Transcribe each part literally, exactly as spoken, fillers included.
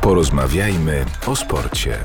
Porozmawiajmy o sporcie.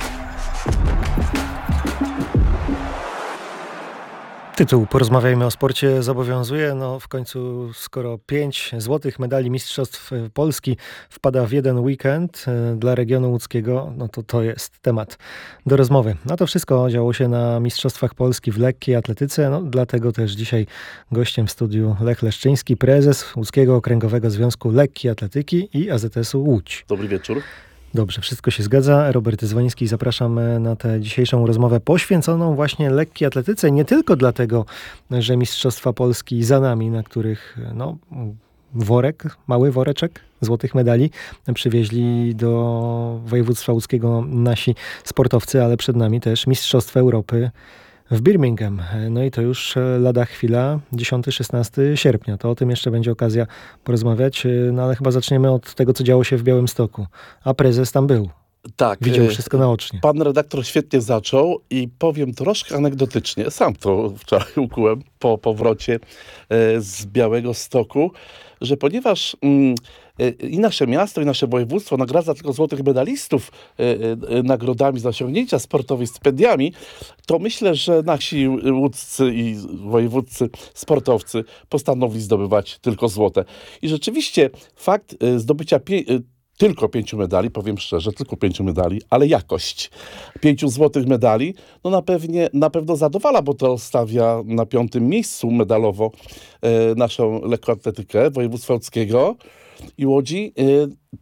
Tytuł Porozmawiajmy o sporcie zobowiązuje. No w końcu, skoro pięć złotych medali Mistrzostw Polski wpada w jeden weekend dla regionu łódzkiego, no to to jest temat do rozmowy. No to wszystko działo się na Mistrzostwach Polski w lekkiej atletyce. No dlatego też dzisiaj gościem w studiu Lech Leszczyński, prezes Łódzkiego Okręgowego Związku Lekkiej Atletyki i A Z S-u Łódź. Dobry wieczór. Dobrze, wszystko się zgadza. Robert Dzwoniński, zapraszam na tę dzisiejszą rozmowę poświęconą właśnie lekkiej atletyce. Nie tylko dlatego, że Mistrzostwa Polski za nami, na których no, worek, mały woreczek złotych medali przywieźli do województwa łódzkiego nasi sportowcy, ale przed nami też Mistrzostwa Europy w Birmingham. No i to już lada chwila, dziesiątego szesnastego sierpnia. To o tym jeszcze będzie okazja porozmawiać, no ale chyba zaczniemy od tego, co działo się w Białymstoku. A prezes tam był. Tak. Widział wszystko naocznie. Pan redaktor świetnie zaczął i powiem troszkę anegdotycznie. Sam to wczoraj ukułem po powrocie z Białegostoku, że ponieważ mm, i nasze miasto, i nasze województwo nagradza tylko złotych medalistów y, y, nagrodami za osiągnięcia sportowe, stypendiami, to myślę, że nasi łódzcy i wojewódzcy sportowcy postanowili zdobywać tylko złote. I rzeczywiście fakt y, zdobycia pie- y, tylko pięciu medali, powiem szczerze, tylko pięciu medali, ale jakość pięciu złotych medali, no na, pewnie, na pewno zadowala, bo to stawia na piątym miejscu medalowo e, naszą lekkoatletykę województwa łódzkiego i Łodzi e,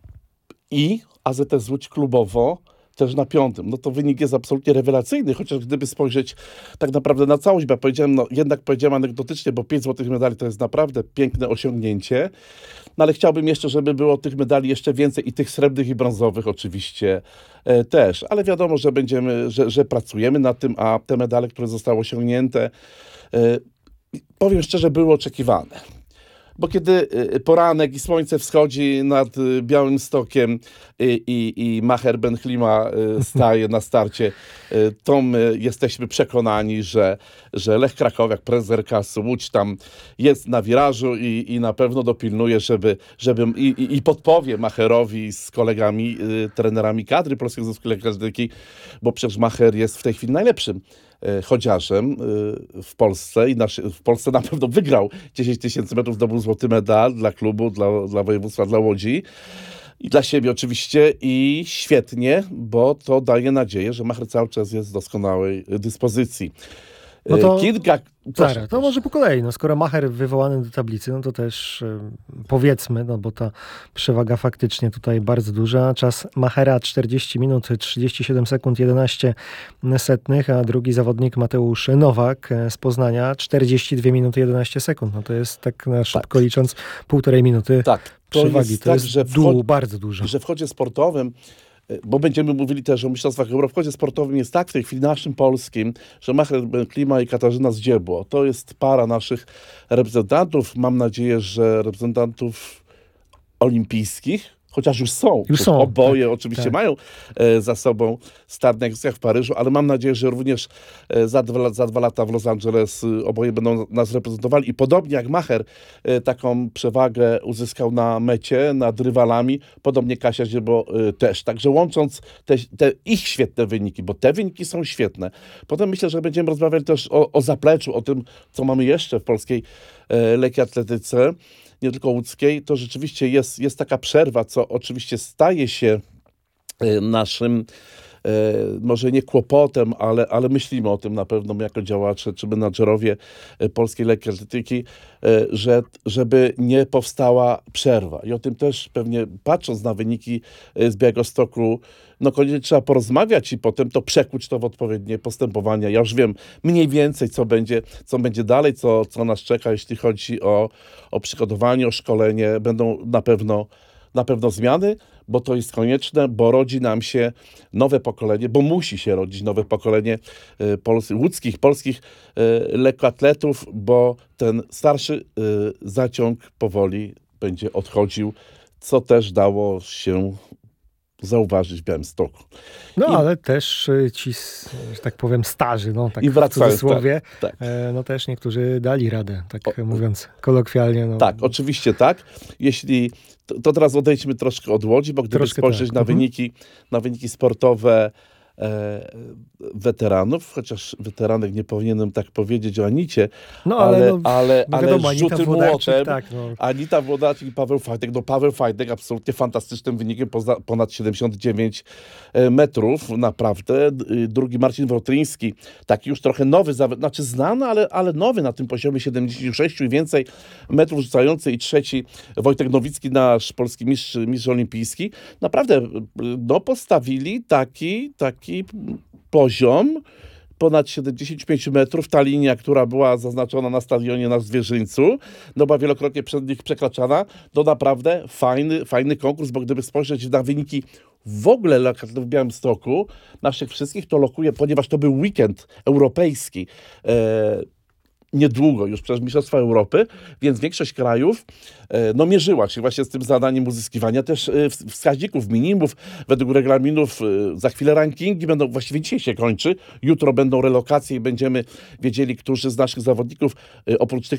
i A Z S Łódź klubowo też na piątym. No to wynik jest absolutnie rewelacyjny, chociaż gdyby spojrzeć tak naprawdę na całość, bo ja powiedziałem, no jednak powiedziałem anegdotycznie, bo pięć złotych medali to jest naprawdę piękne osiągnięcie, no ale chciałbym jeszcze, żeby było tych medali jeszcze więcej i tych srebrnych i brązowych oczywiście e, też, ale wiadomo, że będziemy, że, że pracujemy nad tym, a te medale, które zostały osiągnięte, e, powiem szczerze, były oczekiwane. Bo kiedy poranek i słońce wschodzi nad Białymstokiem i, i, i Maher Benchlima staje na starcie, to my jesteśmy przekonani, że, że Lech Krakowiak, prezes R K S Łódź tam jest na wirażu i, i na pewno dopilnuje, żeby, żeby i, i podpowie Macherowi z kolegami, trenerami kadry Polskiego Związku Lekkiej Atletyki, bo przecież Macher jest w tej chwili najlepszym chodziarzem w Polsce i nasz, w Polsce na pewno wygrał dziesięć tysięcy metrów, zdobył złoty medal dla klubu, dla, dla województwa, dla Łodzi i dla siebie oczywiście i świetnie, bo to daje nadzieję, że Macher cały czas jest w doskonałej dyspozycji. No to, Kilka... Proszę, Zara, to może po kolei. No, skoro Macher wywołany do tablicy, no to też y, powiedzmy, no bo ta przewaga faktycznie tutaj bardzo duża. Czas Machera czterdzieści minut, trzydzieści siedem sekund, jedenaście setnych, a drugi zawodnik Mateusz Nowak z Poznania czterdzieści dwie minuty, jedenaście sekund. No to jest tak na szybko tak. licząc półtorej minuty tak, to przewagi. Jest to tak, jest że dół wchodzi, bardzo dużo. Że w chodzie sportowym, bo będziemy mówili też o Mistrzostwach Europy, w chodzie sportowym jest tak w tej chwili naszym polskim, że Macher Benklima i Katarzyna Zdziebło. To jest para naszych reprezentantów. Mam nadzieję, że reprezentantów olimpijskich, chociaż już są. Już są. Oboje tak, oczywiście tak. mają e, za sobą start na Igrzyskach w Paryżu, ale mam nadzieję, że również e, za, dwa, za dwa lata w Los Angeles e, oboje będą nas reprezentowali. I podobnie jak Macher e, taką przewagę uzyskał na mecie nad rywalami, podobnie Kasia Ziebo e, też. Także łącząc te, te ich świetne wyniki, bo te wyniki są świetne. Potem myślę, że będziemy rozmawiać też o, o zapleczu, o tym, co mamy jeszcze w polskiej e, lekkiej atletyce, nie tylko łódzkiej, to rzeczywiście jest, jest taka przerwa, co oczywiście staje się naszym, e, może nie kłopotem, ale, ale myślimy o tym na pewno my jako działacze czy menadżerowie polskiej lekkiej atletyki, e, że, żeby nie powstała przerwa. I o tym też pewnie patrząc na wyniki z Białegostoku, no koniecznie trzeba porozmawiać i potem to przekuć to w odpowiednie postępowania. Ja już wiem mniej więcej, co będzie, co będzie dalej, co, co nas czeka, jeśli chodzi o, o przygotowanie, o szkolenie. Będą na pewno, na pewno zmiany, bo to jest konieczne, bo rodzi nam się nowe pokolenie, bo musi się rodzić nowe pokolenie y, pols- łódzkich, polskich y, lekkoatletów, bo ten starszy y, zaciąg powoli będzie odchodził, co też dało się zauważyć w Białymstoku. No I- ale też y, ci, s- że tak powiem, starzy, no tak I w wracają, cudzysłowie, tak, tak. e, no też niektórzy dali radę, tak O, mówiąc kolokwialnie. No. Tak, oczywiście tak. Jeśli, to, to teraz odejdźmy troszkę od Łodzi, bo gdyby Troszkę spojrzeć tak, na, mhm. wyniki, na wyniki sportowe e, weteranów, chociaż weteranek nie powinienem tak powiedzieć o Anicie, No ale, ale, no, ale, no ale wiadomo, Anita rzuty Włodarczyk, młotem, tak, no. Anita Włodarczyk i Paweł Fajtek. No Paweł Fajtek absolutnie fantastycznym wynikiem, poza, ponad siedemdziesiąt dziewięć metrów, naprawdę. Drugi Marcin Wrotryński, taki już trochę nowy, zawod- znaczy znany, ale, ale nowy na tym poziomie siedemdziesiąt sześć i więcej metrów rzucający. I trzeci Wojtek Nowicki, nasz polski mistrz, mistrz olimpijski. Naprawdę, no postawili taki, taki poziom, ponad siedemdziesiąt pięć metrów, ta linia, która była zaznaczona na stadionie na Zwierzyńcu, no była wielokrotnie przez nich przekraczana, to naprawdę fajny, fajny konkurs, bo gdyby spojrzeć na wyniki w ogóle lokatów w Białymstoku, naszych wszystkich, to lokuje, ponieważ to był weekend europejski, e, niedługo już przez Mistrzostwa Europy, więc większość krajów e, no, mierzyła się właśnie z tym zadaniem uzyskiwania też e, w- wskaźników, minimów według regulaminów. E, za chwilę rankingi będą, właściwie dzisiaj się kończy, jutro będą relokacje i będziemy wiedzieli, którzy z naszych zawodników e, oprócz tych